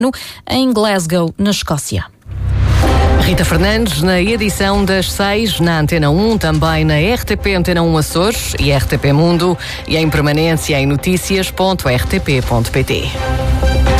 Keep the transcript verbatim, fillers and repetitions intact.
em Glasgow, na Escócia. Rita Fernandes na edição das seis, na Antena um, também na R T P Antena um Açores e R T P Mundo, e em permanência em notícias ponto r t p ponto p t.